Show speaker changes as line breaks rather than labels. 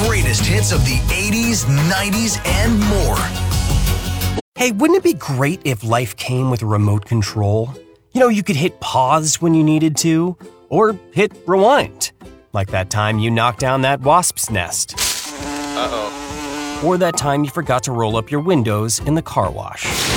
greatest hits of the 80s, 90s, and more.
Hey, wouldn't it be great if life came with a remote control? You know, you could hit pause when you needed to, or hit rewind. Like that time you knocked down that wasp's nest.
Uh-oh.
Or that time you forgot to roll up your windows in the car wash.